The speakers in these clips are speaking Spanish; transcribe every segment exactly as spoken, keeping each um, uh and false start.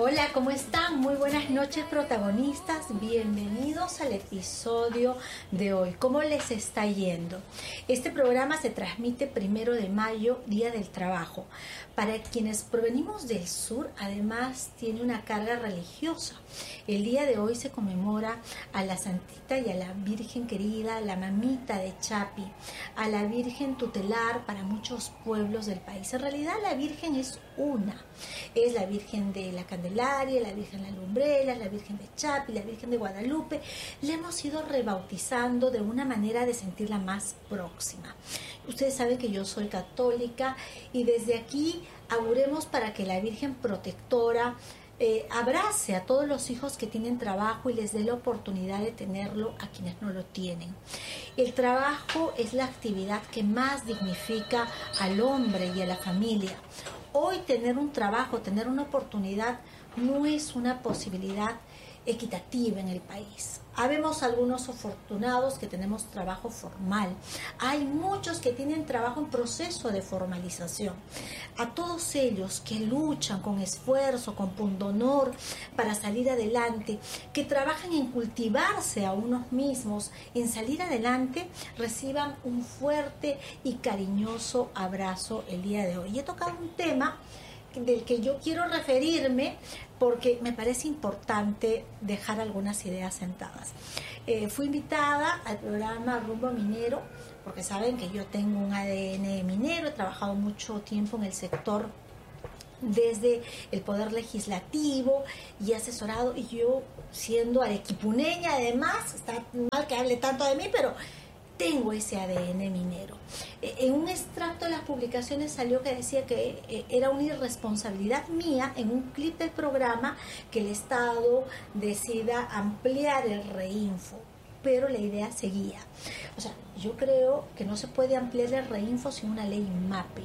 Hola, ¿cómo están? Muy buenas noches, protagonistas. Bienvenidos al episodio de hoy. ¿Cómo les está yendo? Este programa se transmite primero de mayo, Día del Trabajo. Para quienes provenimos del sur, además tiene una carga religiosa. El día de hoy se conmemora a la Santita y a la Virgen querida, la mamita de Chapi, a la Virgen tutelar para muchos pueblos del país. En realidad la Virgen es una. Es la Virgen de la Candelaria, la Virgen de la Lumbrera, la Virgen de Chapi, la Virgen de Guadalupe. La hemos ido rebautizando de una manera de sentirla más próxima. Ustedes saben que yo soy católica y desde aquí auguremos para que la Virgen protectora eh, abrace a todos los hijos que tienen trabajo y les dé la oportunidad de tenerlo a quienes no lo tienen. El trabajo es la actividad que más dignifica al hombre y a la familia. Hoy tener un trabajo, tener una oportunidad no es una posibilidad equitativa en el país. Habemos algunos afortunados que tenemos trabajo formal. Hay muchos que tienen trabajo en proceso de formalización. A todos ellos que luchan con esfuerzo, con pundonor para salir adelante, que trabajan en cultivarse a unos mismos, en salir adelante, reciban un fuerte y cariñoso abrazo el día de hoy. Y he tocado un tema del que yo quiero referirme porque me parece importante dejar algunas ideas sentadas. Eh, fui invitada al programa Rumbo Minero porque saben que yo tengo un A D N minero, he trabajado mucho tiempo en el sector desde el poder legislativo y asesorado, y yo siendo arequipuneña además, está mal que hable tanto de mí, pero tengo ese A D N minero. En un extracto de las publicaciones salió que decía que era una irresponsabilidad mía en un clip del programa que el Estado decida ampliar el Reinfo, pero la idea seguía. O sea, yo creo que no se puede ampliar el Reinfo sin una ley MAPE.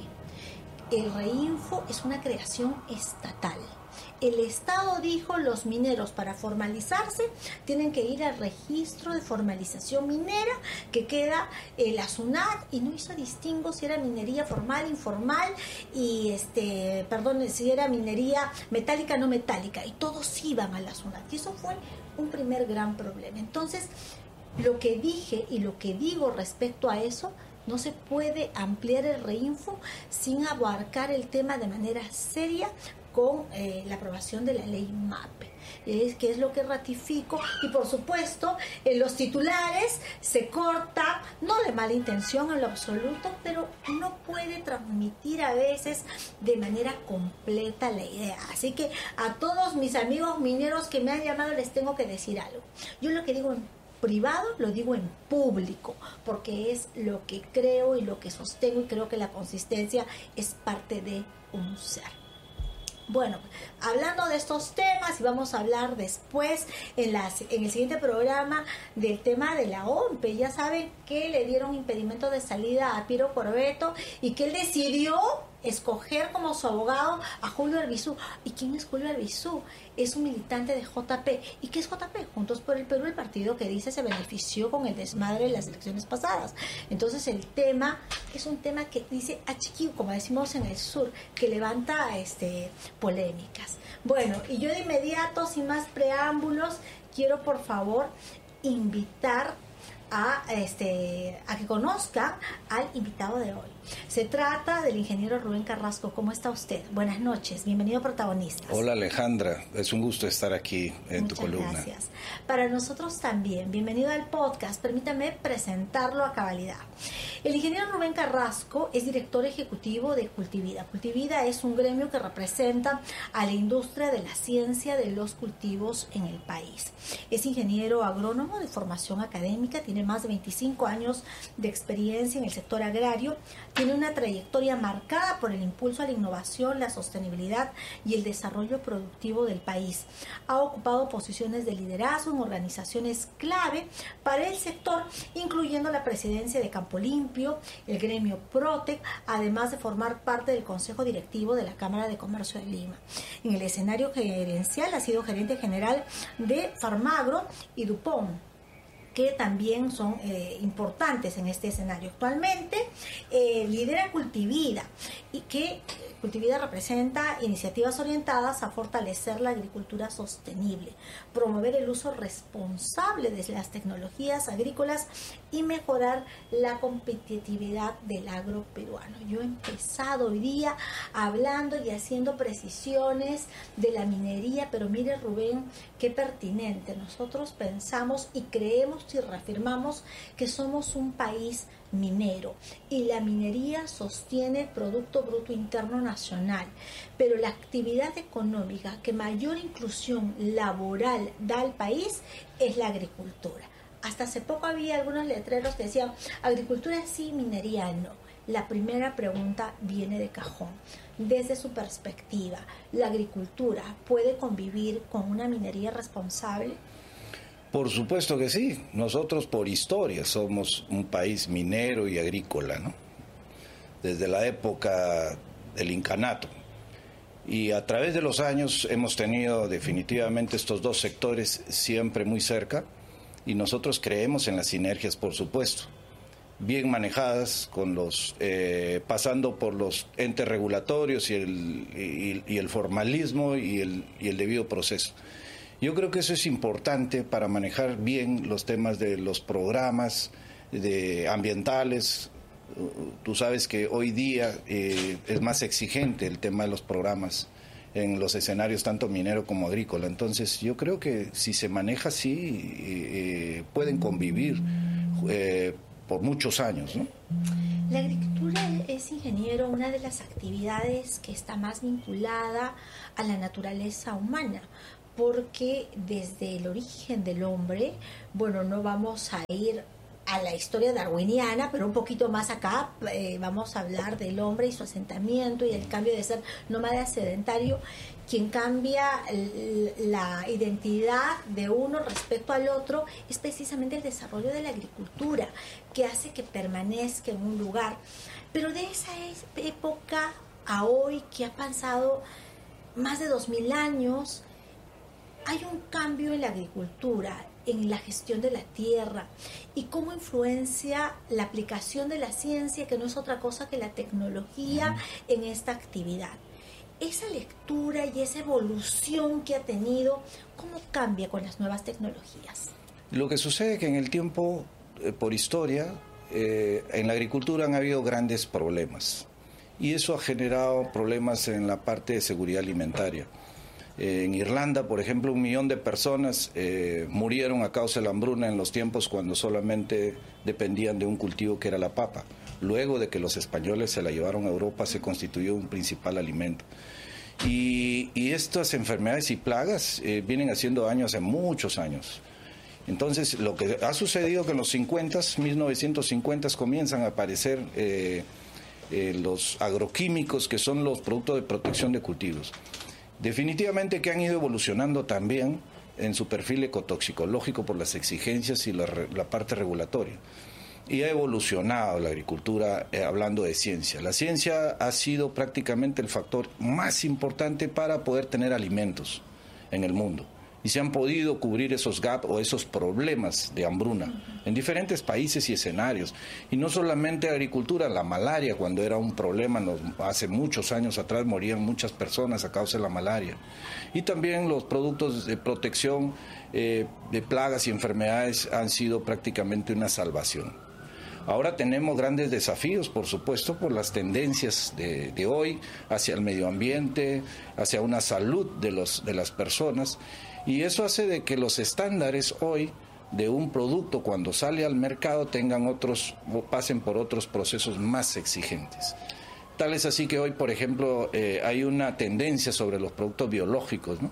El Reinfo es una creación estatal. El Estado dijo: los mineros para formalizarse tienen que ir al registro de formalización minera que queda en la SUNAT, y no hizo distingo si era minería formal, informal y este, perdón, si era minería metálica, no metálica, y todos iban a la SUNAT, y eso fue un primer gran problema. Entonces, lo que dije y lo que digo respecto a eso: no se puede ampliar el Reinfo sin abarcar el tema de manera seria con eh, la aprobación de la ley MAPE, es que es lo que ratifico. Y por supuesto en los titulares se corta, no de mala intención en lo absoluto, pero no puede transmitir a veces de manera completa la idea. Así que a todos mis amigos mineros que me han llamado les tengo que decir algo. Yo lo que digo en privado lo digo en público, porque es lo que creo y lo que sostengo, y creo que la consistencia es parte de un ser. Bueno, hablando de estos temas, y vamos a hablar después en, las, en el siguiente programa del tema de la O M P E. Ya saben que le dieron impedimento de salida a Piero Corbeto y que él decidió escoger como su abogado a Julio Arbizu. ¿Y quién es Julio Arbizu? Es un militante de J P. ¿Y qué es J P? Juntos por el Perú, el partido que dice se benefició con el desmadre de las elecciones pasadas. Entonces el tema es un tema que dice achiquiu, como decimos en el sur, que levanta este polémicas. Bueno, y yo de inmediato, sin más preámbulos, quiero por favor invitar a, este, a que conozcan al invitado de hoy. Se trata del ingeniero Rubén Carrasco. ¿Cómo está usted? Buenas noches, bienvenido a Protagonistas. Hola Alejandra, es un gusto estar aquí en Muchas tu columna. Gracias. Para nosotros también, bienvenido al podcast. Permítame presentarlo a cabalidad. El ingeniero Rubén Carrasco es director ejecutivo de Cultivida. Cultivida es un gremio que representa a la industria de la ciencia de los cultivos en el país. Es ingeniero agrónomo de formación académica, tiene más de veinticinco años de experiencia en el sector agrario, tiene una trayectoria marcada por el impulso a la innovación, la sostenibilidad y el desarrollo productivo del país. Ha ocupado posiciones de liderazgo en organizaciones clave para el sector, incluyendo la presidencia de Campo Limpio, el gremio Protec, además de formar parte del Consejo Directivo de la Cámara de Comercio de Lima. En el escenario gerencial ha sido gerente general de Farmagro y Dupont. que también son eh, importantes en este escenario. Actualmente eh, lidera Cultivida, y que Cultivida representa iniciativas orientadas a fortalecer la agricultura sostenible, promover el uso responsable de las tecnologías agrícolas y mejorar la competitividad del agro peruano. Yo he empezado hoy día hablando y haciendo precisiones de la minería, pero mire, Rubén, qué pertinente. Nosotros pensamos y creemos y reafirmamos que somos un país minero, y la minería sostiene el Producto Bruto Interno Nacional, pero la actividad económica que mayor inclusión laboral da al país es la agricultura. Hasta hace poco había algunos letreros que decían agricultura sí, minería no. La primera pregunta viene de cajón. Desde su perspectiva, ¿la agricultura puede convivir con una minería responsable? Por supuesto que sí. Nosotros por historia somos un país minero y agrícola, ¿no? Desde la época del incanato. Y a través de los años hemos tenido definitivamente estos dos sectores siempre muy cerca, y nosotros creemos en las sinergias, por supuesto, bien manejadas, con los eh, pasando por los entes regulatorios y el, y, y el formalismo y el, y el debido proceso. Yo creo que eso es importante para manejar bien los temas de los programas de ambientales. Tú sabes que hoy día eh, es más exigente el tema de los programas en los escenarios tanto minero como agrícola. Entonces yo creo que si se maneja así, eh, pueden convivir eh, por muchos años, ¿no? La agricultura es, ingeniero, una de las actividades que está más vinculada a la naturaleza humana, porque desde el origen del hombre, bueno, no vamos a ir a la historia darwiniana, pero un poquito más acá eh, vamos a hablar del hombre y su asentamiento y el cambio de ser nómada sedentario. Quien cambia la identidad de uno respecto al otro es precisamente el desarrollo de la agricultura, que hace que permanezca en un lugar. Pero de esa época a hoy, que ha pasado más de dos mil años, hay un cambio en la agricultura, en la gestión de la tierra, y cómo influencia la aplicación de la ciencia, que no es otra cosa que la tecnología, en esta actividad. Esa lectura y esa evolución que ha tenido, ¿cómo cambia con las nuevas tecnologías? Lo que sucede es que en el tiempo, eh, por historia, eh, en la agricultura han habido grandes problemas, y eso ha generado problemas en la parte de seguridad alimentaria. En Irlanda, por ejemplo, un millón de personas eh, murieron a causa de la hambruna en los tiempos cuando solamente dependían de un cultivo que era la papa. Luego de que los españoles se la llevaron a Europa, se constituyó un principal alimento. Y, y estas enfermedades y plagas eh, vienen haciendo daño hace muchos años. Entonces, lo que ha sucedido es que en los cincuenta, mil novecientos cincuenta, comienzan a aparecer eh, eh, los agroquímicos, que son los productos de protección de cultivos. Definitivamente que han ido evolucionando también en su perfil ecotoxicológico por las exigencias y la, la parte regulatoria. Y ha evolucionado la agricultura eh, hablando de ciencia. La ciencia ha sido prácticamente el factor más importante para poder tener alimentos en el mundo. Y se han podido cubrir esos gaps o esos problemas de hambruna en diferentes países y escenarios. Y no solamente agricultura, la malaria, cuando era un problema, nos, hace muchos años atrás morían muchas personas a causa de la malaria. Y también los productos de protección eh, de plagas y enfermedades han sido prácticamente una salvación. Ahora tenemos grandes desafíos, por supuesto, por las tendencias de, de hoy hacia el medio ambiente, hacia una salud de, los, de las personas. Y eso hace de que los estándares hoy de un producto cuando sale al mercado tengan otros, pasen por otros procesos más exigentes. Tal es así que hoy, por ejemplo, eh, hay una tendencia sobre los productos biológicos, ¿no?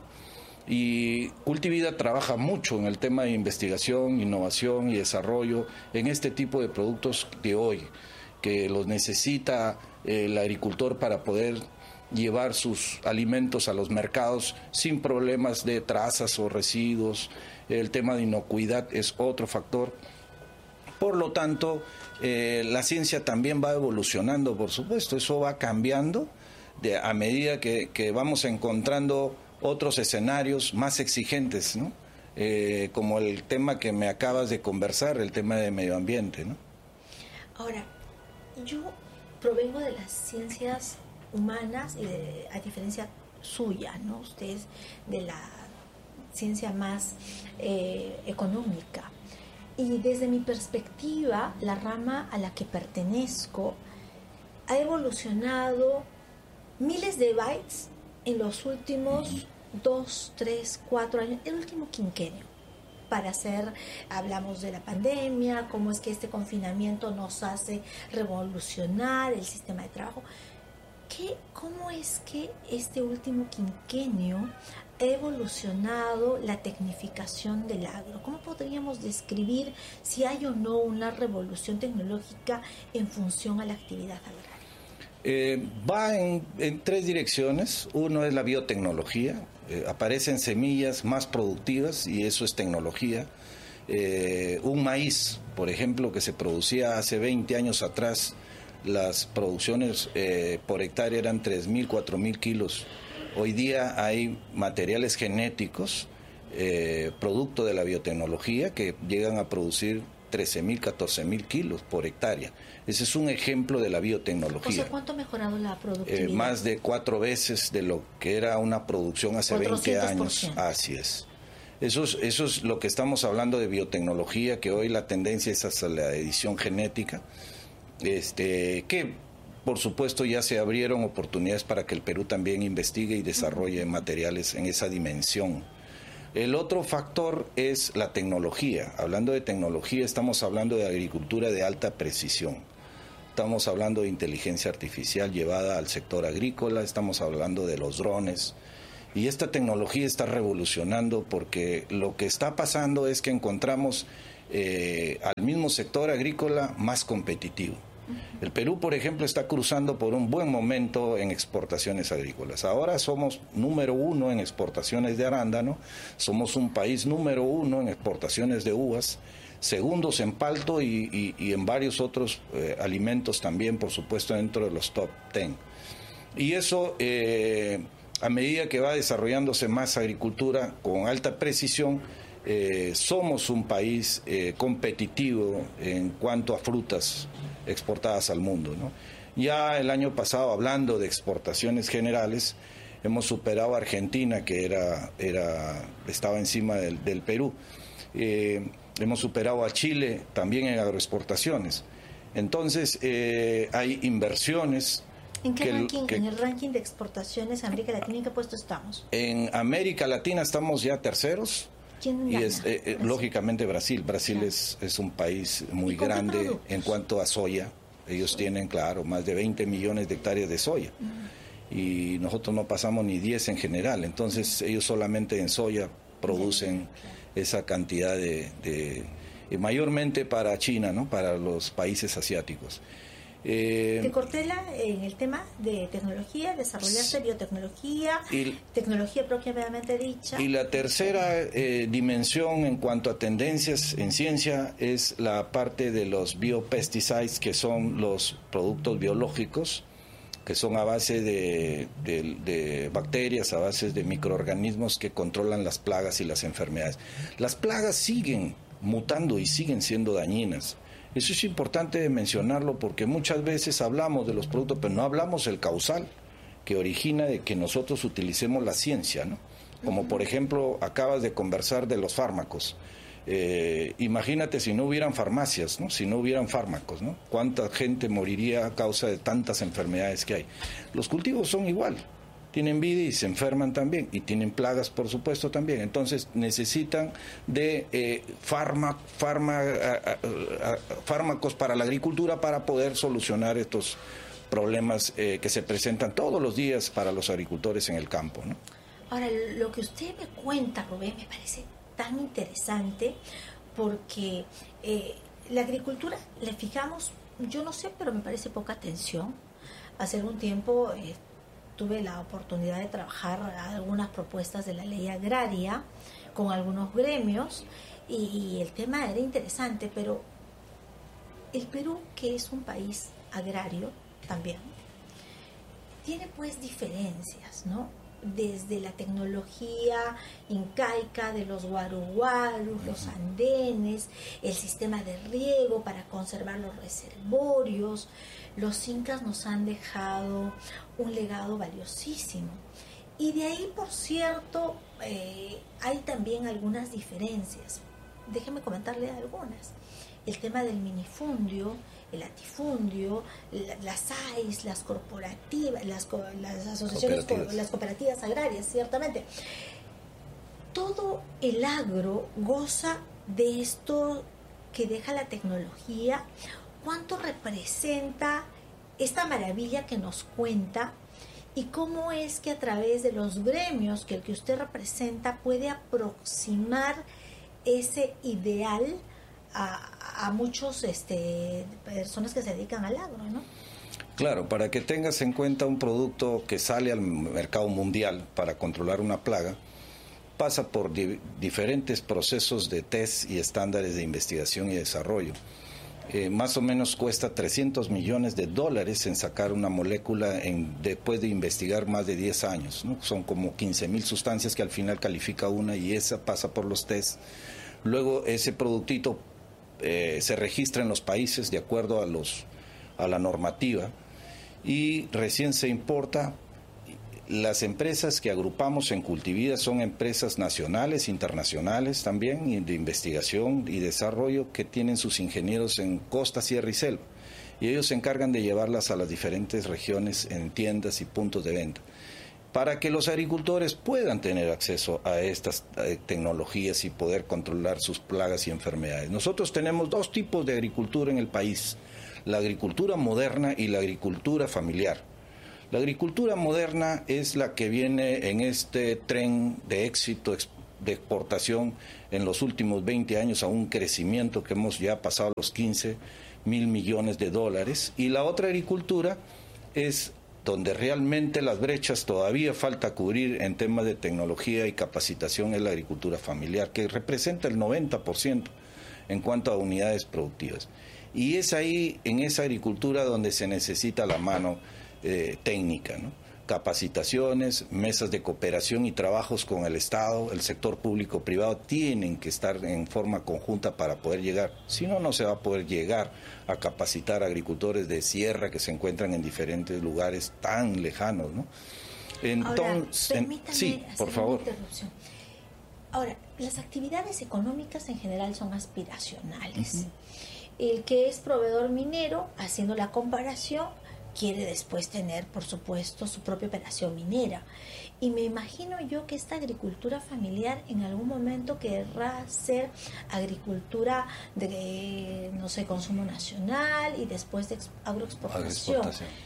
Y Cultivida trabaja mucho en el tema de investigación, innovación y desarrollo en este tipo de productos de hoy, que los necesita eh, el agricultor para poder llevar sus alimentos a los mercados sin problemas de trazas o residuos. El tema de inocuidad es otro factor. Por lo tanto, eh, la ciencia también va evolucionando, por supuesto, eso va cambiando de, a medida que, que vamos encontrando otros escenarios más exigentes, ¿no? eh, como el tema que me acabas de conversar, el tema de medio ambiente, ¿no? Ahora, yo provengo de las ciencias humanas y de, a diferencia suya, ¿no? Usted es de la ciencia más eh, económica. Y desde mi perspectiva, la rama a la que pertenezco ha evolucionado miles de bytes en los últimos dos, tres, cuatro años, el último quinquenio. Para hacer, hablamos de la pandemia, cómo es que este confinamiento nos hace revolucionar el sistema de trabajo. ¿Qué, ¿Cómo es que este último quinquenio ha evolucionado la tecnificación del agro? ¿Cómo podríamos describir si hay o no una revolución tecnológica en función a la actividad agraria? Eh, va en, en tres direcciones. Uno es la biotecnología. Eh, aparecen semillas más productivas y eso es tecnología. Eh, un maíz, por ejemplo, que se producía hace veinte años atrás, las producciones eh, por hectárea eran tres mil, cuatro mil kilos. Hoy día hay materiales genéticos, eh, producto de la biotecnología, que llegan a producir trece mil, catorce mil kilos por hectárea. Ese es un ejemplo de la biotecnología. O sea, ¿cuánto ha mejorado la productividad? Eh, más de cuatro veces de lo que era una producción hace veinte años. Así es. Eso es, eso es lo que estamos hablando de biotecnología, que hoy la tendencia es hacia la edición genética, este, que por supuesto ya se abrieron oportunidades para que el Perú también investigue y desarrolle materiales en esa dimensión. El otro factor es la tecnología. Hablando de tecnología, estamos hablando de agricultura de alta precisión. Estamos hablando de inteligencia artificial llevada al sector agrícola, estamos hablando de los drones. Y esta tecnología está revolucionando porque lo que está pasando es que encontramos eh, al mismo sector agrícola más competitivo. El Perú, por ejemplo, está cruzando por un buen momento en exportaciones agrícolas. Ahora somos número uno en exportaciones de arándano, somos un país número uno en exportaciones de uvas, segundos en palto y, y, y en varios otros eh, alimentos también, por supuesto, dentro de los top ten. Y eso, eh, a medida que va desarrollándose más agricultura con alta precisión, eh, somos un país eh, competitivo en cuanto a frutas exportadas al mundo, ¿no? Ya el año pasado, hablando de exportaciones generales, hemos superado a Argentina, que era, era, estaba encima del, del Perú. Eh, hemos superado a Chile también en agroexportaciones. Entonces, eh, hay inversiones. ¿En qué que, ranking, que, en el ranking de exportaciones a América Latina, en qué puesto estamos? En América Latina estamos ya terceros. ¿Quién y gana? es eh, lógicamente Brasil. Brasil claro. es, es un país muy grande en cuanto a soya. Ellos sí. tienen, claro, más de veinte millones de hectáreas de soya. Uh-huh. Y nosotros no pasamos ni diez en general. Entonces, ellos solamente en soya producen claro. esa cantidad de, de eh, mayormente para China, ¿no? Para los países asiáticos. Eh, Te corté la, en el tema de tecnología, desarrollaste biotecnología, y, tecnología propiamente dicha. Y la tercera eh, dimensión en cuanto a tendencias en ciencia es la parte de los biopesticides, que son los productos biológicos, que son a base de, de, de bacterias, a base de microorganismos que controlan las plagas y las enfermedades. Las plagas siguen mutando y siguen siendo dañinas. Eso es importante mencionarlo porque muchas veces hablamos de los productos, pero no hablamos del causal que origina de que nosotros utilicemos la ciencia, ¿no? Como por ejemplo, acabas de conversar de los fármacos. Eh, imagínate si no hubieran farmacias, ¿no? Si no hubieran fármacos, ¿no? ¿Cuánta gente moriría a causa de tantas enfermedades que hay? Los cultivos son igual. Tienen vida y se enferman también, y tienen plagas, por supuesto, también. Entonces necesitan de eh, farma, farma, a, a, a, fármacos para la agricultura para poder solucionar estos problemas eh, que se presentan todos los días para los agricultores en el campo, ¿no? Ahora, lo que usted me cuenta, Rubén, me parece tan interesante porque eh, la agricultura, le fijamos, yo no sé, pero me parece poca atención. Hace algún tiempo Eh, tuve la oportunidad de trabajar algunas propuestas de la ley agraria con algunos gremios y, y el tema era interesante, pero el Perú, que es un país agrario también, tiene pues diferencias, ¿no? desde la tecnología incaica de los guaruguarus, los andenes, el sistema de riego para conservar los reservorios. Los incas nos han dejado un legado valiosísimo. Y de ahí, por cierto, eh, hay también algunas diferencias. Déjeme comentarle algunas. El tema del minifundio, el latifundio, la, las A I S, las corporativas, las, las asociaciones, cooperativas. las cooperativas agrarias, ciertamente. Todo el agro goza de esto que deja la tecnología. ¿Cuánto representa esta maravilla que nos cuenta? ¿Y cómo es que a través de los gremios que el que usted representa puede aproximar ese ideal a, a muchos este, personas que se dedican al agro, ¿no? Claro, para que tengas en cuenta un producto que sale al mercado mundial para controlar una plaga, pasa por di- diferentes procesos de test y estándares de investigación y desarrollo. Eh, más o menos cuesta trescientos millones de dólares en sacar una molécula en, después de investigar más de diez años, ¿no? Son como quince mil sustancias que al final califica una y esa pasa por los test. Luego ese productito eh, se registra en los países de acuerdo a, los, a la normativa y recién se importa. Las empresas que agrupamos en Cultivida son empresas nacionales, internacionales también, de investigación y desarrollo, que tienen sus ingenieros en costa, sierra y selva. Y ellos se encargan de llevarlas a las diferentes regiones en tiendas y puntos de venta, para que los agricultores puedan tener acceso a estas eh, tecnologías y poder controlar sus plagas y enfermedades. Nosotros tenemos dos tipos de agricultura en el país, la agricultura moderna y la agricultura familiar. La agricultura moderna es la que viene en este tren de éxito de exportación en los últimos veinte años a un crecimiento que hemos ya pasado los quince mil millones de dólares. Y la otra agricultura es donde realmente las brechas todavía falta cubrir en temas de tecnología y capacitación, es la agricultura familiar, que representa el noventa por ciento en cuanto a unidades productivas. Y es ahí, en esa agricultura, donde se necesita la mano Eh, técnica, ¿no? Capacitaciones, mesas de cooperación y trabajos con el Estado, el sector público privado tienen que estar en forma conjunta para poder llegar. Si no, no se va a poder llegar a capacitar a agricultores de sierra que se encuentran en diferentes lugares tan lejanos, ¿no? Entonces, ahora, permítame sí, por favor. Una interrupción. Ahora, las actividades económicas en general son aspiracionales. Uh-huh. El que es proveedor minero, haciendo la comparación, quiere después tener, por supuesto, su propia operación minera. Y me imagino yo que esta agricultura familiar en algún momento querrá ser agricultura de, no sé, consumo nacional y después de agroexportación.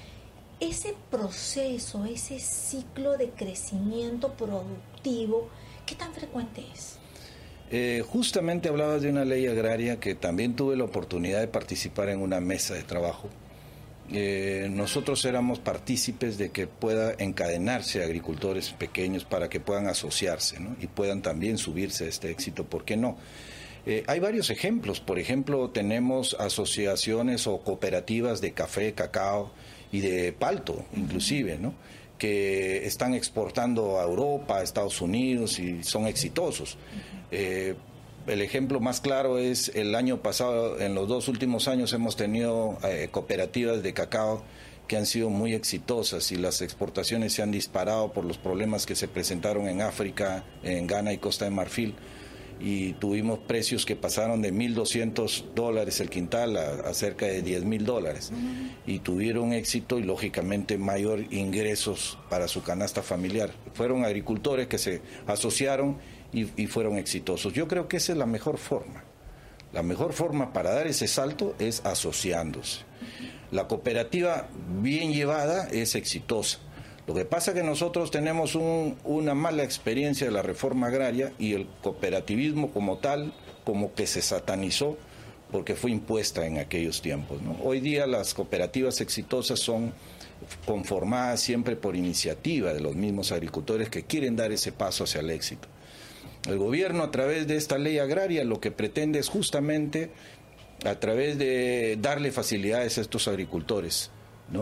Ese proceso, ese ciclo de crecimiento productivo, ¿qué tan frecuente es? Eh, justamente hablabas de una ley agraria que también tuve la oportunidad de participar en una mesa de trabajo. Eh, nosotros éramos partícipes de que pueda encadenarse agricultores pequeños para que puedan asociarse, ¿no? Y puedan también subirse a este éxito, ¿por qué no? Eh, hay varios ejemplos, por ejemplo, tenemos asociaciones o cooperativas de café, cacao y de palto, inclusive, ¿no? Que están exportando a Europa, a Estados Unidos y son exitosos. Eh, El ejemplo más claro es el año pasado, en los dos últimos años hemos tenido eh, cooperativas de cacao que han sido muy exitosas y las exportaciones se han disparado por los problemas que se presentaron en África, en Ghana y Costa de Marfil, y tuvimos precios que pasaron de mil doscientos dólares el quintal a, a cerca de diez mil dólares, uh-huh. Y tuvieron éxito y lógicamente mayor ingresos para su canasta familiar. Fueron agricultores que se asociaron Y, y fueron exitosos. Yo creo que esa es la mejor forma. La mejor forma para dar ese salto es asociándose. La cooperativa bien llevada es exitosa. Lo que pasa es que nosotros tenemos un, una mala experiencia de la reforma agraria y el cooperativismo como tal, como que se satanizó porque fue impuesta en aquellos tiempos, ¿no? Hoy día las cooperativas exitosas son conformadas siempre por iniciativa de los mismos agricultores que quieren dar ese paso hacia el éxito. El gobierno, a través de esta ley agraria, lo que pretende es justamente a través de darle facilidades a estos agricultores, ¿no?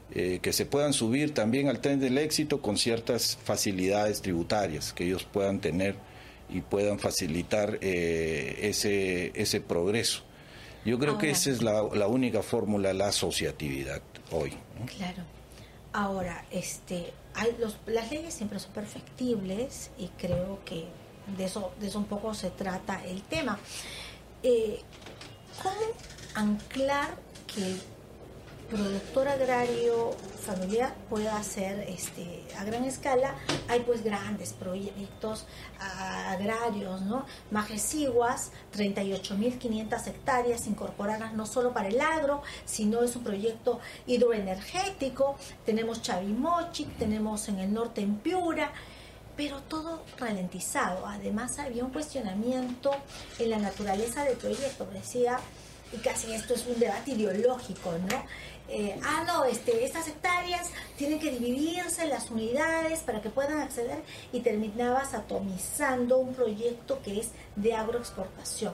eh, que se puedan subir también al tren del éxito con ciertas facilidades tributarias que ellos puedan tener y puedan facilitar eh, ese, ese progreso. Yo creo Ahora, que esa es la, la única fórmula, la asociatividad hoy, ¿no? Claro. Ahora, este, hay los, las leyes siempre son perfectibles y creo que de eso, de eso un poco se trata el tema. Eh, ¿Cómo anclar que el productor agrario familiar pueda hacer este, a gran escala? Hay pues grandes proyectos agrarios, ¿no? Majesiguas, treinta y ocho mil quinientas hectáreas incorporadas no solo para el agro, sino es un proyecto hidroenergético. Tenemos Chavimochi, tenemos en el norte en Piura, pero todo ralentizado. Además había un cuestionamiento en la naturaleza del proyecto. Decía, y casi esto es un debate ideológico, ¿no? Eh, ah, no, este, estas hectáreas tienen que dividirse en las unidades para que puedan acceder, y terminabas atomizando un proyecto que es de agroexportación.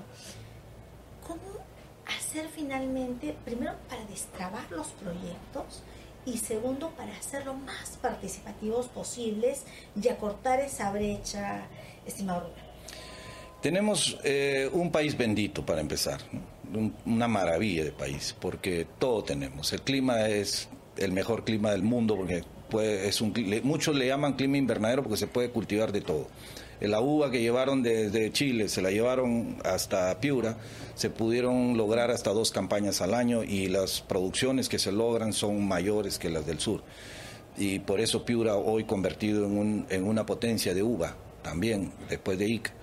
¿Cómo hacer finalmente, primero para destrabar los proyectos y segundo para hacerlo más participativos posibles y acortar esa brecha, estimado Rubén? Tenemos eh, un país bendito para empezar, ¿no? Un, una maravilla de país, porque todo tenemos. El clima es el mejor clima del mundo, porque puede, es un, muchos le llaman clima invernadero porque se puede cultivar de todo. La uva que llevaron desde Chile, se la llevaron hasta Piura, se pudieron lograr hasta dos campañas al año y las producciones que se logran son mayores que las del sur. Y por eso Piura hoy convertido en, un, en una potencia de uva, también después de Ica.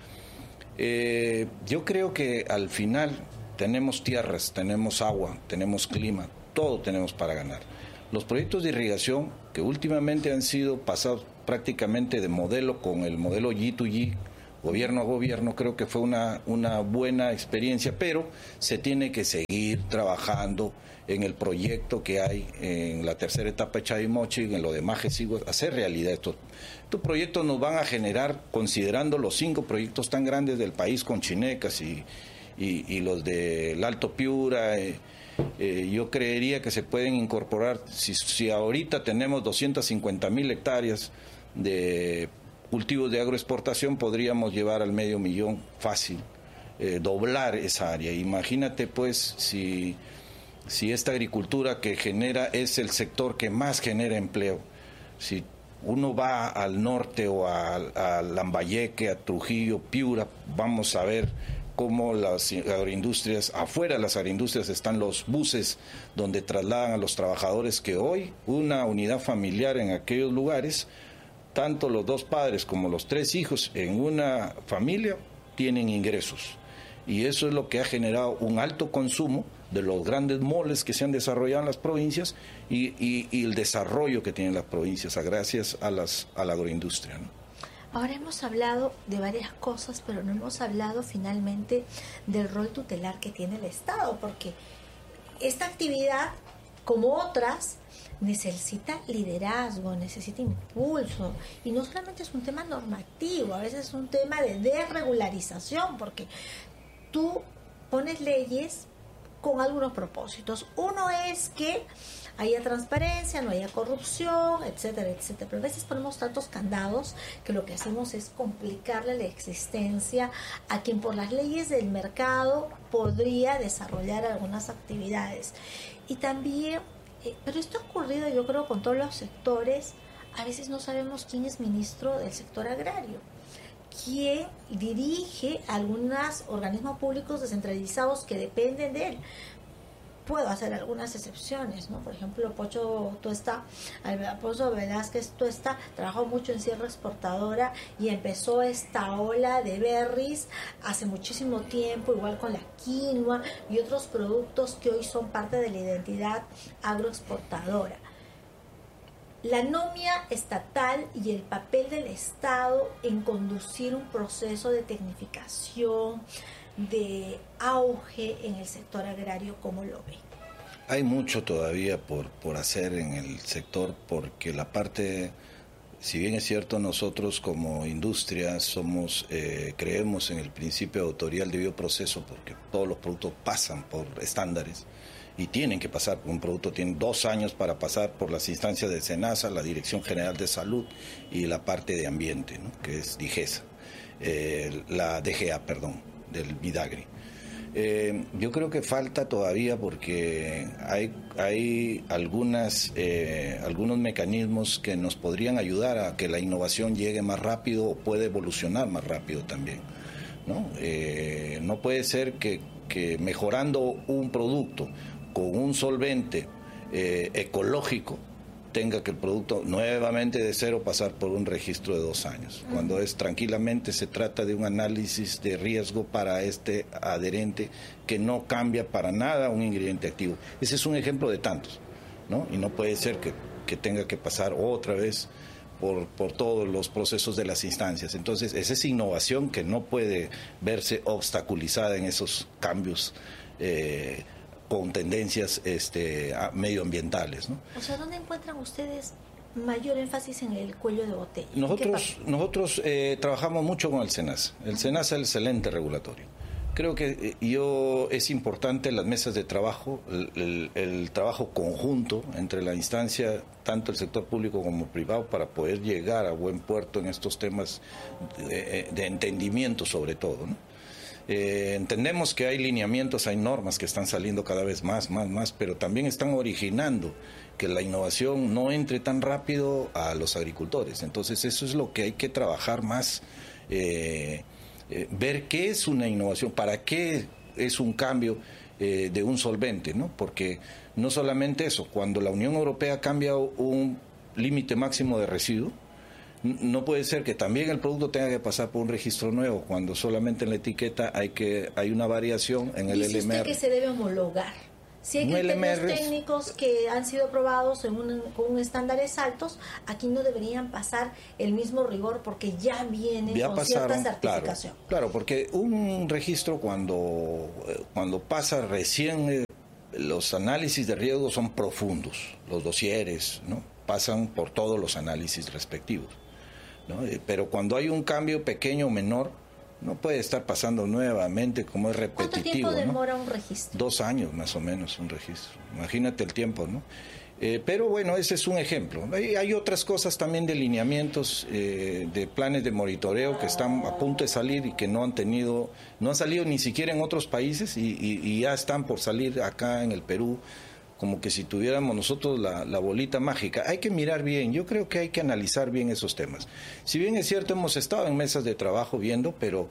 Eh, yo creo que al final tenemos tierras, tenemos agua, tenemos clima, todo tenemos para ganar. Los proyectos de irrigación que últimamente han sido pasados prácticamente de modelo con el modelo G dos G, gobierno a gobierno, creo que fue una, una buena experiencia, pero se tiene que seguir trabajando en el proyecto que hay en la tercera etapa de Chavimochi, en lo de Majesiguas, hacer realidad estos, estos proyectos. Nos van a generar, considerando los cinco proyectos tan grandes del país con Chinecas y, y, y los del Alto Piura, eh, eh, yo creería que se pueden incorporar, si, si ahorita tenemos doscientas cincuenta mil hectáreas de cultivos de agroexportación, podríamos llevar al medio millón fácil, eh, doblar esa área. Imagínate pues si, si esta agricultura que genera es el sector que más genera empleo. Si uno va al norte o a, a Lambayeque, a Trujillo, Piura, vamos a ver cómo las agroindustrias, afuera de las agroindustrias están los buses donde trasladan a los trabajadores, que hoy una unidad familiar en aquellos lugares, tanto los dos padres como los tres hijos en una familia tienen ingresos. Y eso es lo que ha generado un alto consumo de los grandes moles que se han desarrollado en las provincias y, y, y el desarrollo que tienen las provincias gracias a, las, a la agroindustria, ¿no? Ahora hemos hablado de varias cosas, pero no hemos hablado finalmente del rol tutelar que tiene el Estado, porque esta actividad, como otras, necesita liderazgo, necesita impulso, y no solamente es un tema normativo, a veces es un tema de desregularización, porque tú pones leyes con algunos propósitos. Uno es que haya transparencia, no haya corrupción, etcétera, etcétera. Pero a veces ponemos tantos candados que lo que hacemos es complicarle la existencia a quien por las leyes del mercado podría desarrollar algunas actividades. Y también, eh, pero esto ha ocurrido yo creo con todos los sectores, a veces no sabemos quién es ministro del sector agrario, quién dirige algunos organismos públicos descentralizados que dependen de él. Puedo hacer algunas excepciones, ¿no? Por ejemplo, Pocho Tuesta, Alfonso Velázquez Tuesta, trabajó mucho en Sierra Exportadora y empezó esta ola de berries hace muchísimo tiempo, igual con la quinoa y otros productos que hoy son parte de la identidad agroexportadora. La anomia estatal y el papel del Estado en conducir un proceso de tecnificación, de auge en el sector agrario, ¿cómo lo ve? Hay mucho todavía por, por hacer en el sector, porque la parte, si bien es cierto, nosotros como industria somos, eh, creemos en el principio autorial de bioproceso, porque todos los productos pasan por estándares y tienen que pasar, un producto tiene dos años para pasar por las instancias de SENASA, la Dirección General de Salud y la parte de ambiente, ¿no? Que es DIGESA, eh, la D G A, perdón, del Vidagri. Eh, yo creo que falta todavía porque hay, hay algunas, eh, algunos mecanismos que nos podrían ayudar a que la innovación llegue más rápido o pueda evolucionar más rápido también, ¿no? Eh, no puede ser que, que mejorando un producto con un solvente eh, ecológico tenga que el producto nuevamente de cero pasar por un registro de dos años, uh-huh. cuando es tranquilamente se trata de un análisis de riesgo para este adherente que no cambia para nada un ingrediente activo. Ese es un ejemplo de tantos, ¿no? Y no puede ser que, que tenga que pasar otra vez por, por todos los procesos de las instancias. Entonces, esa es innovación que no puede verse obstaculizada en esos cambios eh, con tendencias este, medioambientales, ¿no? O sea, ¿dónde encuentran ustedes mayor énfasis en el cuello de botella? Nosotros, nosotros eh, trabajamos mucho con el SENASA. El SENASA es el ente regulatorio. Creo que eh, yo es importante las mesas de trabajo, el, el, el trabajo conjunto entre la instancia, tanto el sector público como privado, para poder llegar a buen puerto en estos temas de, de entendimiento sobre todo, ¿no? Eh, entendemos que hay lineamientos, hay normas que están saliendo cada vez más, más, más, pero también están originando que la innovación no entre tan rápido a los agricultores. Entonces eso es lo que hay que trabajar más, eh, eh, ver qué es una innovación, para qué es un cambio eh, de un solvente, ¿no? Porque no solamente eso, cuando la Unión Europea cambia un límite máximo de residuo, no puede ser que también el producto tenga que pasar por un registro nuevo, cuando solamente en la etiqueta hay que hay una variación en el L M R. Dice usted que se debe homologar. Si hay criterios técnicos que han sido aprobados en un, con estándares altos, aquí no deberían pasar el mismo rigor porque ya vienen ya con pasaron, cierta certificación. Claro, claro, porque un registro cuando, cuando pasa recién, eh, los análisis de riesgo son profundos, los dosieres, ¿no? Pasan por todos los análisis respectivos, ¿no? Pero cuando hay un cambio pequeño o menor, no puede estar pasando nuevamente, como es repetitivo. ¿Cuánto tiempo demora, ¿no? un registro? Dos años más o menos un registro. Imagínate el tiempo, ¿no? Eh, pero bueno, ese es un ejemplo. Hay, hay otras cosas también de lineamientos, eh, de planes de monitoreo que están a punto de salir y que no han tenido, no han salido ni siquiera en otros países y, y, y ya están por salir acá en el Perú, como que si tuviéramos nosotros la, la bolita mágica. Hay que mirar bien, yo creo que hay que analizar bien esos temas. Si bien es cierto, hemos estado en mesas de trabajo viendo, pero,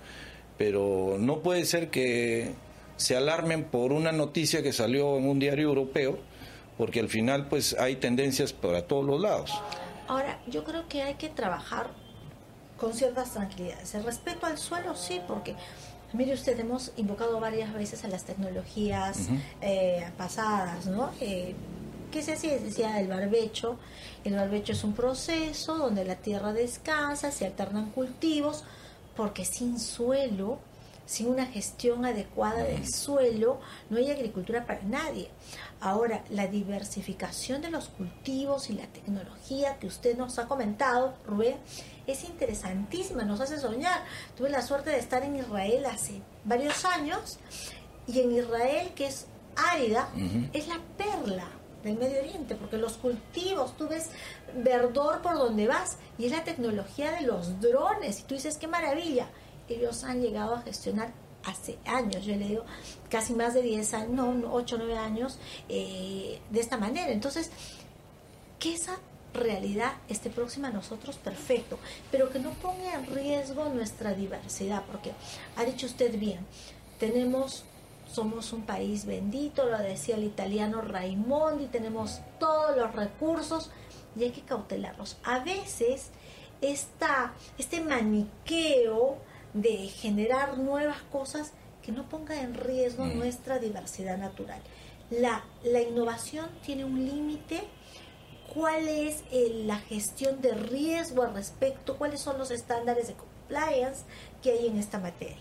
pero no puede ser que se alarmen por una noticia que salió en un diario europeo, porque al final pues hay tendencias para todos los lados. Ahora, yo creo que hay que trabajar con ciertas tranquilidades. El respeto al suelo, sí, porque... Mire usted, hemos invocado varias veces a las tecnologías uh-huh. eh, pasadas, ¿no? Eh, ¿Qué se hacía? Se decía el barbecho. El barbecho es un proceso donde la tierra descansa, se alternan cultivos, porque sin suelo, sin una gestión adecuada del suelo, no hay agricultura para nadie. Ahora, la diversificación de los cultivos y la tecnología que usted nos ha comentado, Rubén, es interesantísima, nos hace soñar. Tuve la suerte de estar en Israel hace varios años, y en Israel, que es árida, uh-huh. es la perla del Medio Oriente, porque los cultivos, tú ves verdor por donde vas, y es la tecnología de los drones, y tú dices, qué maravilla. Ellos han llegado a gestionar hace años, yo le digo, casi más de diez años, no, ocho o nueve años, eh, de esta manera. Entonces, que esa realidad esté próxima a nosotros, perfecto, pero que no ponga en riesgo nuestra diversidad, porque ha dicho usted bien, tenemos, somos un país bendito, lo decía el italiano Raimondi, tenemos todos los recursos y hay que cautelarlos. A veces esta, este maniqueo de generar nuevas cosas que no ponga en riesgo mm. nuestra diversidad natural. La, la innovación tiene un límite. ¿Cuál es el, la gestión de riesgo al respecto? ¿Cuáles son los estándares de compliance que hay en esta materia?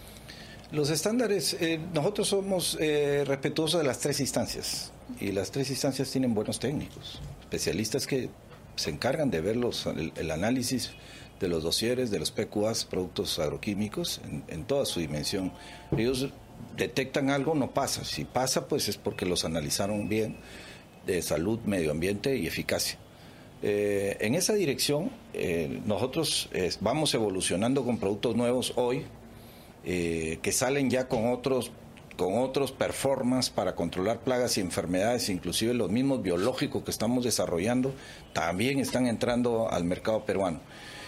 Los estándares, eh, nosotros somos eh, respetuosos de las tres instancias, y las tres instancias tienen buenos técnicos, especialistas que se encargan de ver los, el, el análisis de los dosieres, de los P Q As, productos agroquímicos, en, en toda su dimensión. Ellos detectan algo, no pasa. Si pasa, pues es porque los analizaron bien, de salud, medio ambiente y eficacia. Eh, en esa dirección, eh, nosotros eh, vamos evolucionando con productos nuevos hoy, eh, que salen ya con otros con otros performance para controlar plagas y enfermedades, inclusive los mismos biológicos que estamos desarrollando, también están entrando al mercado peruano.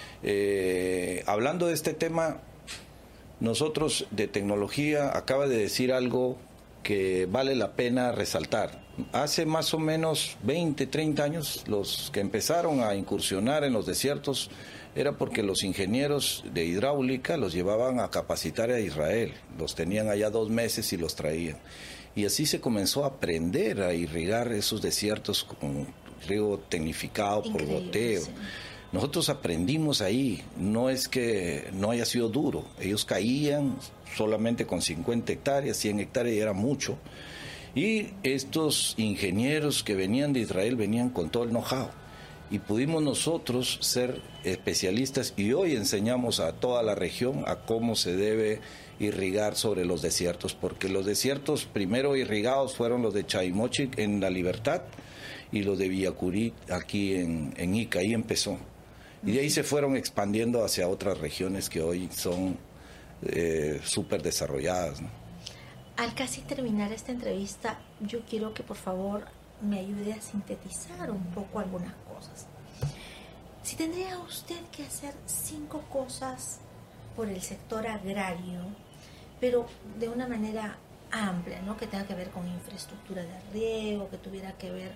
Eh, hablando de este tema, nosotros de tecnología, acaba de decir algo que vale la pena resaltar. Hace más o menos veinte, treinta años, los que empezaron a incursionar en los desiertos era porque los ingenieros de hidráulica los llevaban a capacitar a Israel. Los tenían allá dos meses y los traían. Y así se comenzó a aprender a irrigar esos desiertos con riego tecnificado por goteo. Sí. Nosotros aprendimos ahí, no es que no haya sido duro. Ellos caían solamente con cincuenta hectáreas, cien hectáreas y era mucho. Y estos ingenieros que venían de Israel venían con todo el know-how. Y pudimos nosotros ser especialistas y hoy enseñamos a toda la región a cómo se debe irrigar sobre los desiertos, porque los desiertos primero irrigados fueron los de Chaymochic en La Libertad y los de Villacurí aquí en, en Ica, ahí empezó. Y de ahí se fueron expandiendo hacia otras regiones que hoy son eh, súper desarrolladas, ¿no? Al casi terminar esta entrevista, yo quiero que por favor me ayude a sintetizar un poco algunas cosas. Si tendría usted que hacer cinco cosas por el sector agrario, pero de una manera amplia, ¿no? Que tenga que ver con infraestructura de riego, que tuviera que ver...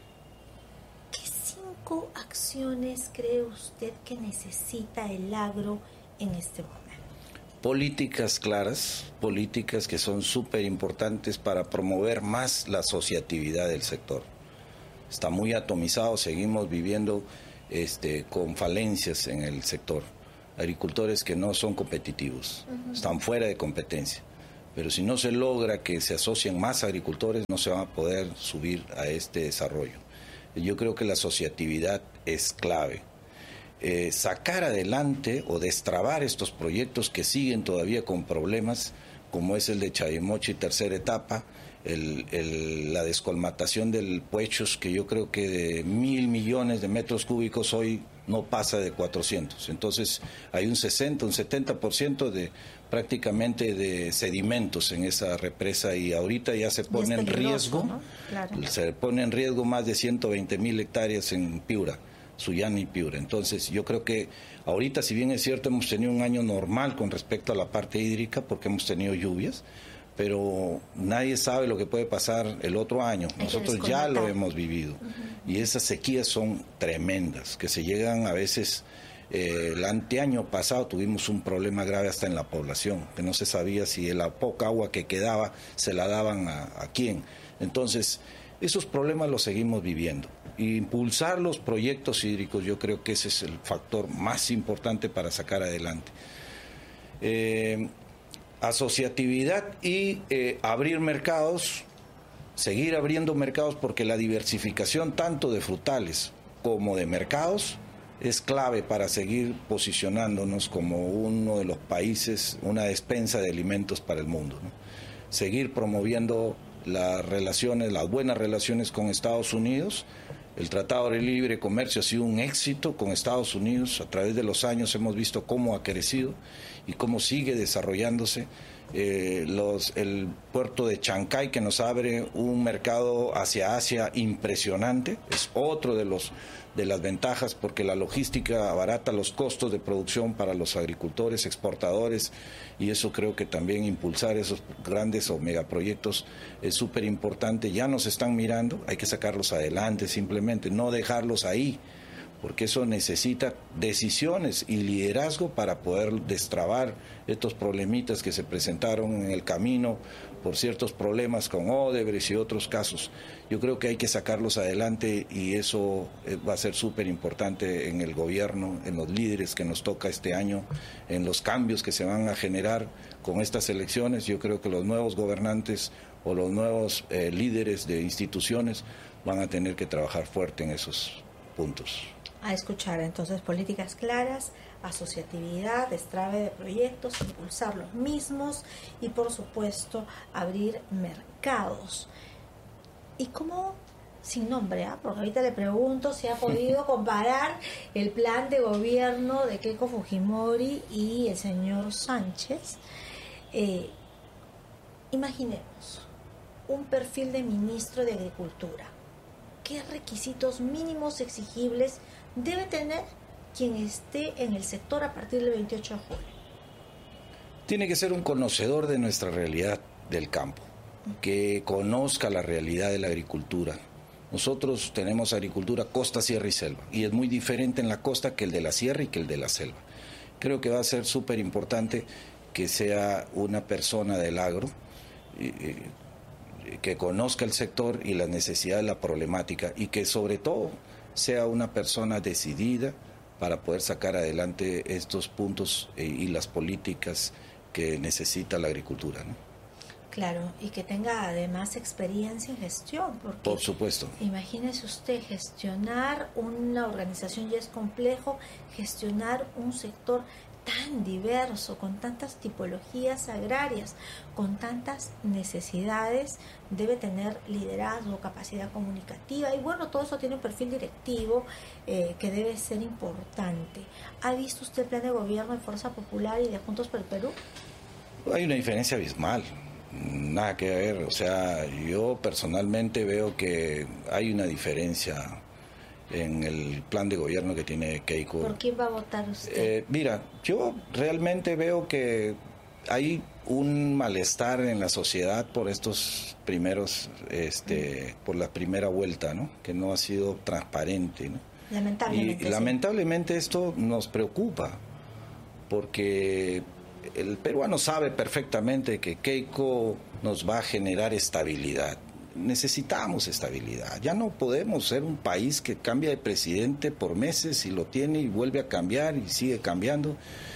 ¿Qué cinco acciones cree usted que necesita el agro en este momento? Políticas claras, políticas que son súper importantes para promover más la asociatividad del sector. Está muy atomizado, seguimos viviendo este, con falencias en el sector. Agricultores que no son competitivos, uh-huh. están fuera de competencia. Pero si no se logra que se asocien más agricultores, no se van a poder subir a este desarrollo. Yo creo que la asociatividad es clave. Eh, sacar adelante o destrabar estos proyectos que siguen todavía con problemas, como es el de Chaymochic, tercera etapa, el, el, la descolmatación del Puechos, que yo creo que de mil millones de metros cúbicos hoy no pasa de cuatrocientos. Entonces hay un sesenta, un setenta por ciento de prácticamente de sedimentos en esa represa y ahorita ya se pone en riesgo, ¿no? Claro. Se pone en riesgo más de ciento veinte mil hectáreas en Piura. Sullana y Piura. Entonces yo creo que ahorita, si bien es cierto, hemos tenido un año normal con respecto a la parte hídrica porque hemos tenido lluvias, pero nadie sabe lo que puede pasar el otro año. Nosotros ya lo hemos vivido. Uh-huh. Y esas sequías son tremendas, que se llegan a veces... Eh, el anteaño pasado tuvimos un problema grave hasta en la población, que no se sabía si la poca agua que quedaba se la daban a, a quién. Entonces, esos problemas los seguimos viviendo. Impulsar los proyectos hídricos, yo creo que ese es el factor más importante para sacar adelante. Eh, asociatividad y eh, abrir mercados, seguir abriendo mercados, porque la diversificación tanto de frutales como de mercados es clave para seguir posicionándonos como uno de los países, una despensa de alimentos para el mundo, ¿no? Seguir promoviendo las relaciones, las buenas relaciones con Estados Unidos. El Tratado de Libre Comercio ha sido un éxito con Estados Unidos. A través de los años hemos visto cómo ha crecido y cómo sigue desarrollándose. Eh, los, el puerto de Chancay, que nos abre un mercado hacia Asia impresionante, es otro de los de las ventajas, porque la logística abarata los costos de producción para los agricultores, exportadores, y eso creo que también impulsar esos grandes o megaproyectos es súper importante. Ya nos están mirando, hay que sacarlos adelante simplemente, no dejarlos ahí, porque eso necesita decisiones y liderazgo para poder destrabar estos problemitas que se presentaron en el camino por ciertos problemas con Odebrecht y otros casos. Yo creo que hay que sacarlos adelante y eso va a ser súper importante en el gobierno, en los líderes que nos toca este año, en los cambios que se van a generar con estas elecciones. Yo creo que los nuevos gobernantes o los nuevos eh, líderes de instituciones van a tener que trabajar fuerte en esos puntos. A escuchar entonces políticas claras, asociatividad, destrave de proyectos, impulsar los mismos y por supuesto abrir mercados. ¿Y cómo, sin nombre, ¿eh? porque ahorita le pregunto si ha podido comparar el plan de gobierno de Keiko Fujimori y el señor Sánchez? Eh, imaginemos un perfil de ministro de Agricultura. ¿Qué requisitos mínimos exigibles debe tener quien esté en el sector a partir del veintiocho de julio? Tiene que ser un conocedor de nuestra realidad del campo, que conozca la realidad de la agricultura. Nosotros tenemos agricultura costa, sierra y selva, y es muy diferente en la costa que el de la sierra y que el de la selva. Creo que va a ser súper importante que sea una persona del agro, eh, que conozca el sector y la necesidad de la problemática, y que sobre todo sea una persona decidida para poder sacar adelante estos puntos eh, y las políticas que necesita la agricultura, ¿no? Claro, y que tenga además experiencia en gestión, porque por supuesto. Imagínese usted, gestionar una organización ya es complejo, gestionar un sector tan diverso, con tantas tipologías agrarias, con tantas necesidades, debe tener liderazgo, capacidad comunicativa, y bueno, todo eso tiene un perfil directivo eh, que debe ser importante. ¿Ha visto usted el plan de gobierno de Fuerza Popular y de Juntos por el Perú? Hay una diferencia abismal, nada que ver, o sea, yo personalmente veo que hay una diferencia en el plan de gobierno que tiene Keiko. ¿Por quién va a votar usted? Eh, mira, yo realmente veo que hay un malestar en la sociedad por estos primeros, este, mm. por la primera vuelta, ¿no? Que no ha sido transparente, ¿no? Lamentablemente. Y, y lamentablemente esto nos preocupa, porque el peruano sabe perfectamente que Keiko nos va a generar estabilidad. Necesitamos estabilidad. Ya no podemos ser un país que cambia de presidente por meses y lo tiene y vuelve a cambiar y sigue cambiando.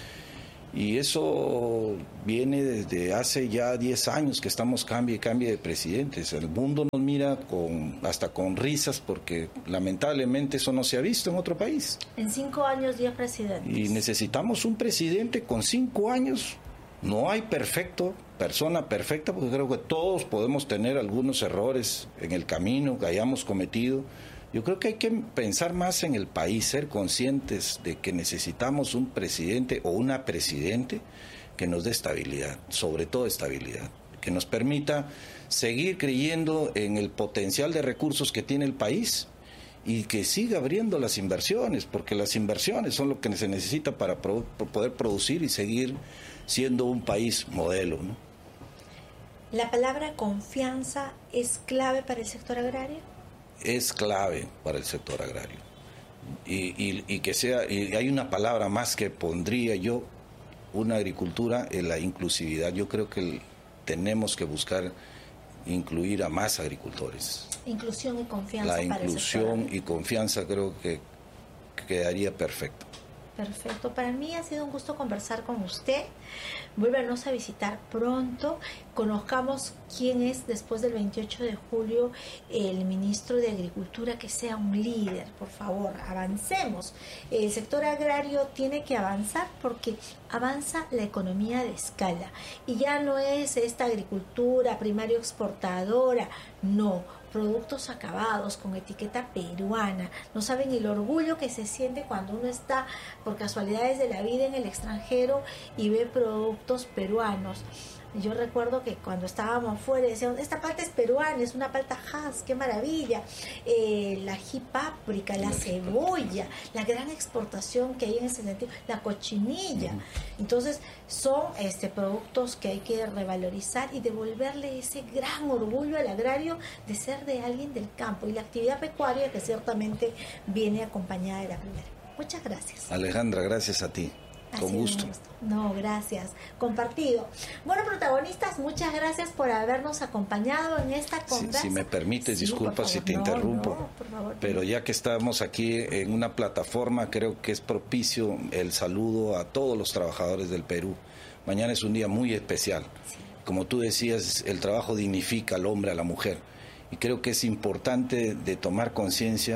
Y eso viene desde hace ya diez años que estamos cambie y cambie de presidentes. El mundo nos mira con hasta con risas porque lamentablemente eso no se ha visto en otro país. En cinco años, diez presidentes. Y necesitamos un presidente con cinco años. No hay perfecto, persona perfecta, porque creo que todos podemos tener algunos errores en el camino que hayamos cometido. Yo creo que hay que pensar más en el país, ser conscientes de que necesitamos un presidente o una presidente que nos dé estabilidad, sobre todo estabilidad, que nos permita seguir creyendo en el potencial de recursos que tiene el país y que siga abriendo las inversiones, porque las inversiones son lo que se necesita para pro- poder producir y seguir siendo un país modelo, ¿no? ¿La palabra confianza es clave para el sector agrario? Es clave para el sector agrario. Y, y, y que sea, y hay una palabra más que pondría yo, una agricultura, en la inclusividad. Yo creo que el, tenemos que buscar incluir a más agricultores. Inclusión y confianza La para el sector. inclusión y confianza creo que quedaría perfecto. Perfecto, para mí ha sido un gusto conversar con usted. Vuélvanos a visitar pronto, conozcamos quién es después del veintiocho de julio el ministro de Agricultura, que sea un líder, por favor, avancemos. El sector agrario tiene que avanzar porque avanza la economía de escala y ya no es esta agricultura primario exportadora, no, productos acabados con etiqueta peruana. No saben el orgullo que se siente cuando uno está por casualidades de la vida en el extranjero y ve productos peruanos. Yo recuerdo que cuando estábamos afuera decíamos, esta palta es peruana, es una palta Hass, qué maravilla. Eh, la ají páprica, la cebolla, la gran exportación que hay en ese sentido, la cochinilla. Entonces son este productos que hay que revalorizar y devolverle ese gran orgullo al agrario de ser de alguien del campo y la actividad pecuaria que ciertamente viene acompañada de la primera. Muchas gracias. Alejandra, gracias a ti. Con gusto. gusto. No, gracias. Compartido. Bueno, protagonistas, muchas gracias por habernos acompañado en esta conversa. Si, si me permites, sí, disculpa si te no, interrumpo, no, por favor, pero ya que estamos aquí en una plataforma, creo que es propicio el saludo a todos los trabajadores del Perú. Mañana es un día muy especial. Sí. Como tú decías, el trabajo dignifica al hombre, a la mujer. Y creo que es importante de tomar conciencia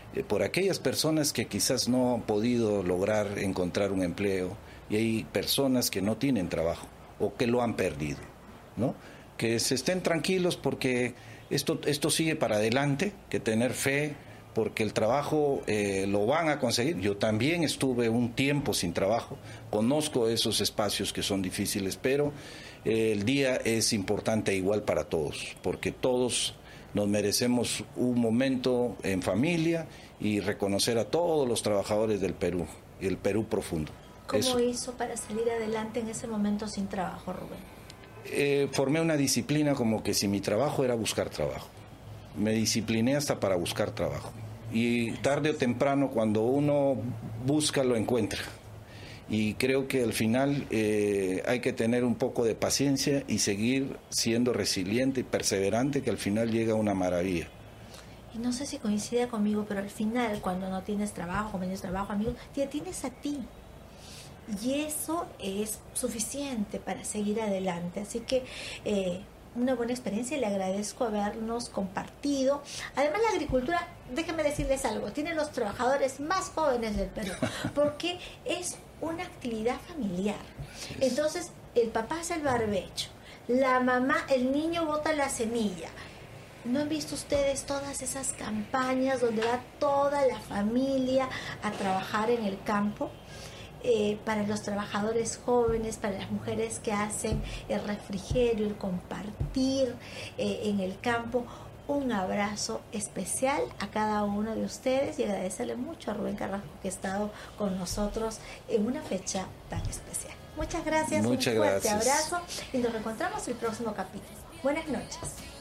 eh, por aquellas personas que quizás no han podido lograr encontrar un empleo, y hay personas que no tienen trabajo o que lo han perdido, ¿no? Que se estén tranquilos porque esto, esto sigue para adelante, que tener fe, porque el trabajo eh, lo van a conseguir. Yo también estuve un tiempo sin trabajo, conozco esos espacios que son difíciles, pero eh, el día es importante igual para todos, porque todos nos merecemos un momento en familia y reconocer a todos los trabajadores del Perú, y el Perú profundo. ¿Cómo Eso. hizo para salir adelante en ese momento sin trabajo, Rubén? Eh, formé una disciplina como que si mi trabajo era buscar trabajo. Me discipliné hasta para buscar trabajo. Y tarde o temprano, cuando uno busca, lo encuentra. Y creo que al final eh, hay que tener un poco de paciencia y seguir siendo resiliente y perseverante, que al final llega una maravilla. Y no sé si coincide conmigo, pero al final, cuando no tienes trabajo, compañeros de trabajo, amigos, te tienes a ti. Y eso es suficiente para seguir adelante. Así que eh, una buena experiencia y le agradezco habernos compartido. Además, la agricultura, déjenme decirles algo, tiene los trabajadores más jóvenes del Perú, porque es una actividad familiar. Entonces, el papá hace el barbecho, la mamá, el niño bota la semilla. ¿No han visto ustedes todas esas campañas donde va toda la familia a trabajar en el campo? Eh, para los trabajadores jóvenes, para las mujeres que hacen el refrigerio, el compartir eh, en el campo. Un abrazo especial a cada uno de ustedes y agradecerle mucho a Rubén Carrasco que ha estado con nosotros en una fecha tan especial. Muchas gracias, Muchas un fuerte gracias. abrazo y nos reencontramos el próximo capítulo. Buenas noches.